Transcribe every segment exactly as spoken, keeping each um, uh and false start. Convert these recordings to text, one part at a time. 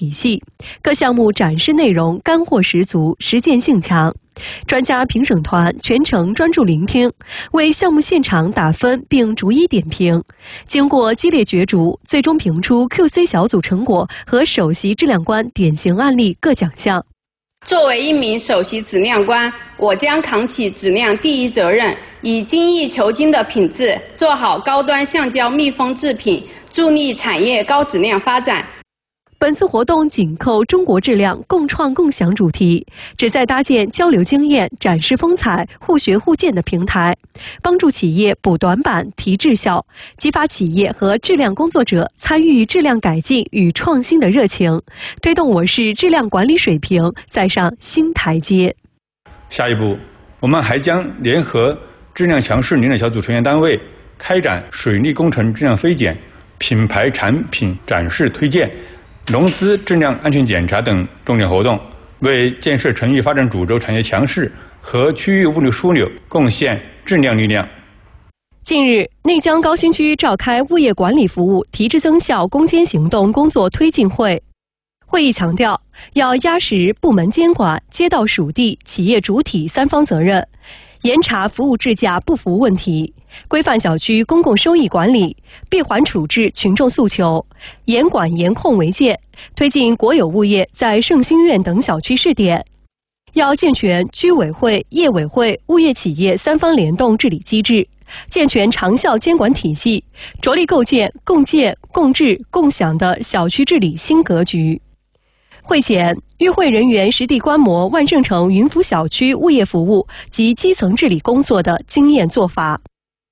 体系，各项目展示内容干货十足，实践性强。专家评审团全程专注聆听，为项目现场打分并逐一点评。经过激烈角逐，最终评出 Q C 小组成果和首席质量官典型案例各奖项。 作为一名首席质量官，我将扛起质量第一责任，以精益求精的品质做好高端橡胶密封制品，助力产业高质量发展。 本次活动紧扣中国质量共创共享主题，旨在搭建交流经验、展示风采、互学互鉴的平台，帮助企业补短板、提质效，激发企业和质量工作者参与质量改进与创新的热情，推动我市质量管理水平再上新台阶。 下一步，我们还将联合质量强势领导小组成员单位，开展水利工程质量飞检、品牌产品展示推荐、融资质量安全检查等重点活动，为建设城域发展主轴产业强势和区域物流枢纽贡献质量力量。 近日，内江高新区召开物业管理服务提质增效攻坚行动工作推进会。会议强调，要压实部门监管、街道属地、企业主体三方责任，严查服务质价不符问题，规范小区公共收益管理，闭环处置群众诉求，严管严控为界，推进国有物业在盛兴苑等小区试点。要健全居委会、业委会、物业企业三方联动治理机制，健全长效监管体系，着力构建共建、共治、共享的小区治理新格局。会前，与会人员实地观摩万盛城云浮小区物业服务及基层治理工作的经验做法。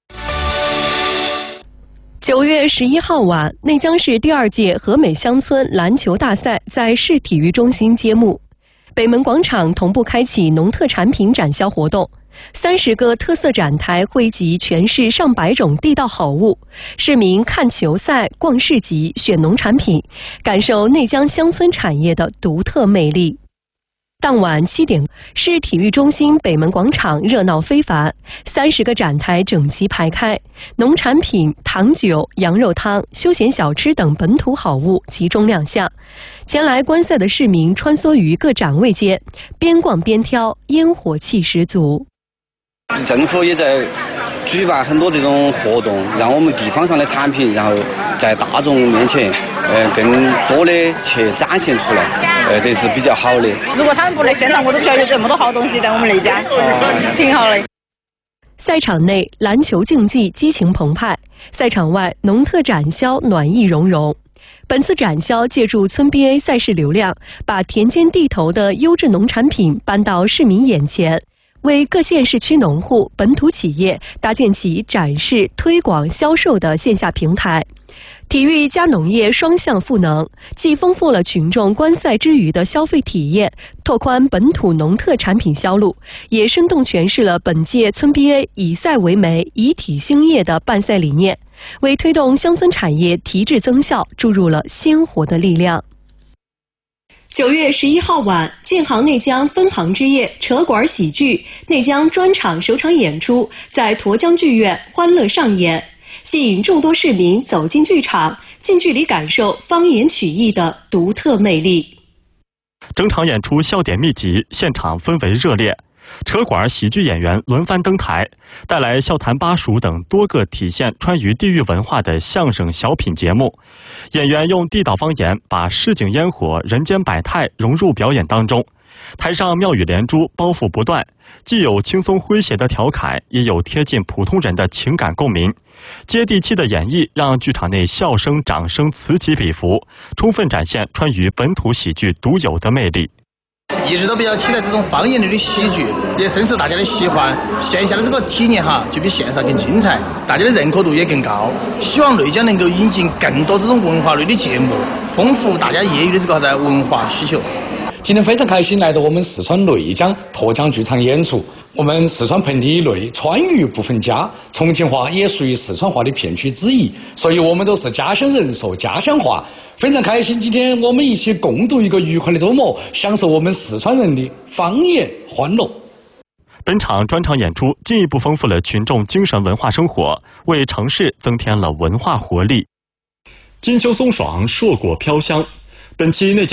九月十一号晚，内江市第二届和美乡村篮球大赛在市体育中心揭幕，北门广场同步开启农特产品展销活动。三十个特色展台汇集全市上百种地道好物，市民看球赛、逛市集、选农产品，感受内江乡村产业的独特魅力。当晚七点，市体育中心北门广场热闹非凡，三十个展台整齐排开，农产品、糖酒、羊肉汤、休闲小吃等本土好物集中亮相。前来观赛的市民穿梭于各展位间，边逛边挑，烟火气十足。 政府也在举办很多这种活动，让我们地方上的产品，然后在大众面前，呃，更多的去展现出来，呃，这是比较好的。 如果他们不来宣传，我都不晓得有这么多好东西在我们内江，哦、挺好的。 赛场内篮球竞技激情澎湃，赛场外农特展销暖意融融。本次展销借助村 B A 赛事流量，把田间地头的优质农产品搬到市民眼前，为各县市区农户、本土企业搭建起展示、推广、销售的线下平台。体育加农业双向赋能，既丰富了群众观赛之余的消费体验，拓宽本土农特产品销路，也生动诠释了本届村 B A 以赛为媒、以体兴业的办赛理念，为推动乡村产业提质增效注入了鲜活的力量。九月十一号晚，建行内江分行之夜扯管喜剧内江专场首场演出在沱江剧院欢乐上演，吸引众多市民走进剧场，近距离感受方言曲艺的独特魅力。 整场演出笑点密集，现场氛围热烈。扯管喜剧演员轮番登台，带来笑谈巴蜀等多个体现川渝地域文化的相声小品节目。演员用地道方言把市井烟火、人间百态融入表演当中。台上妙语连珠，包袱不断，既有轻松诙谐的调侃，也有贴近普通人的情感共鸣。接地气的演绎让剧场内笑声、掌声此起彼伏，充分展现川渝本土喜剧独有的魅力。 一直都比较期待这种方言类的喜剧，也深受大家的喜欢。线下的这个体验哈，就比线上更精彩，大家的认可度也更高。希望内江能够引进更多这种文化类的节目，丰富大家业余的这个啥文化需求。 今天非常开心来到我们四川内江沱江剧场演出。我们四川盆地内川渝不分家，重庆话也属于四川话的片区之一，所以我们都是家乡人说家乡话。非常开心，今天我们一起共度一个愉快的周末，享受我们四川人的方言欢乐。 本场专场演出进一步丰富了群众精神文化生活，为城市增添了文化活力。 金秋松爽，硕果飘香。本期内江